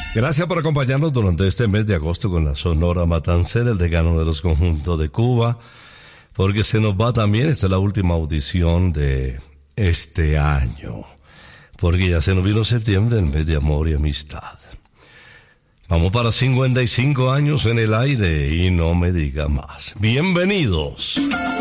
Gracias por acompañarnos durante este mes de agosto con la Sonora Matancera, el decano de los conjuntos de Cuba, porque se nos va también, esta es la última audición de este año, porque ya se nos vino septiembre, el mes de amor y amistad. Vamos para 55 años en el aire y no me diga más. Bienvenidos.